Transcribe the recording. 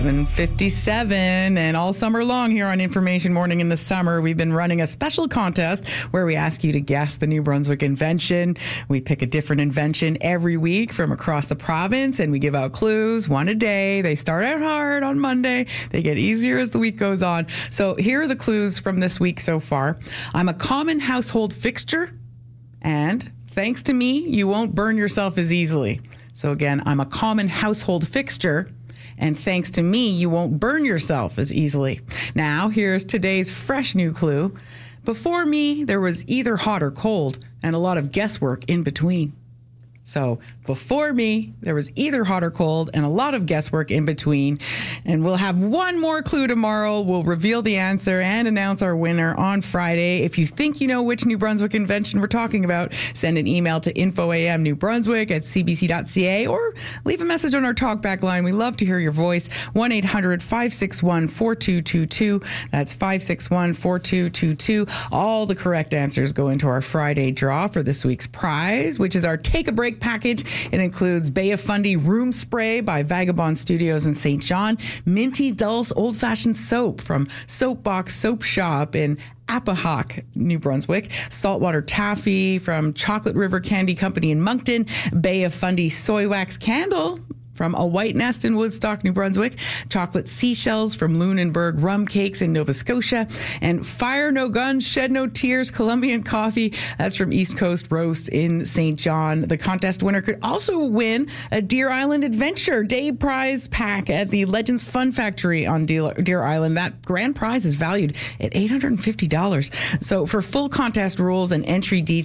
7:57, and all summer long here on Information Morning in the summer, we've been running a special contest where we ask you to guess the New Brunswick invention. We pick a different invention every week from across the province, and we give out clues, one a day. They start out hard on Monday. They get easier as the week goes on. So here are the clues from this week so far. I'm a common household fixture, and thanks to me, you won't burn yourself as easily. So again, I'm a common household fixture, and thanks to me, you won't burn yourself as easily. Now, here's today's fresh new clue. Before me, there was either hot or cold, and a lot of guesswork in between. So, before me, there was either hot or cold and a lot of guesswork in between. And we'll have one more clue tomorrow. We'll reveal the answer and announce our winner on Friday. If you think you know which New Brunswick invention we're talking about, send an email to infoamnewbrunswick@cbc.ca or leave a message on our talkback line. We love to hear your voice. 1-800-561-4222. That's 561-4222. All the correct answers go into our Friday draw for this week's prize, which is our Take a Break package. It includes Bay of Fundy room spray by Vagabond Studios in St. John, Minty Dulce old-fashioned soap from Soapbox Soap Shop in Appahock, New Brunswick, saltwater taffy from Chocolate River Candy Company in Moncton, Bay of Fundy soy wax candle from A White Nest in Woodstock, New Brunswick, chocolate seashells from Lunenburg rum cakes in Nova Scotia, and Fire No Guns, Shed No Tears Colombian coffee. That's from East Coast Roast in St. John. The contest winner could also win a Deer Island Adventure Day prize pack at the Legends Fun Factory on Deer Island. That grand prize is valued at $850. So for full contest rules and entry details,